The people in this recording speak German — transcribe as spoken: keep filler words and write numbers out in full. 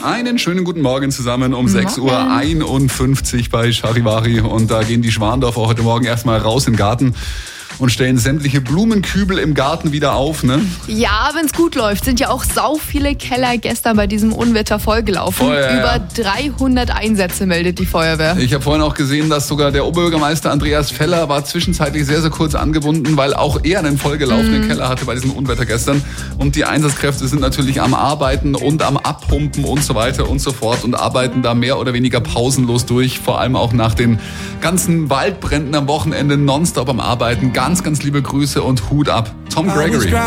Einen schönen guten Morgen zusammen um sechs Uhr einundfünfzig bei Charivari. Und da gehen die Schwandorfer heute Morgen erstmal raus in den Garten und stellen sämtliche Blumenkübel im Garten wieder auf, ne? Ja, wenn es gut läuft, sind ja auch sau viele Keller gestern bei diesem Unwetter vollgelaufen. Feuer, Über ja. dreihundert Einsätze meldet die Feuerwehr. Ich habe vorhin auch gesehen, dass sogar der Oberbürgermeister Andreas Feller war zwischenzeitlich sehr, sehr kurz angebunden, weil auch er einen vollgelaufenen mhm. Keller hatte bei diesem Unwetter gestern. Und die Einsatzkräfte sind natürlich am Arbeiten und am Abpumpen und so weiter und so fort und arbeiten da mehr oder weniger pausenlos durch. Vor allem auch nach den ganzen Waldbränden am Wochenende nonstop am Arbeiten. Ganz, ganz liebe Grüße und Hut ab. Tom Gregory.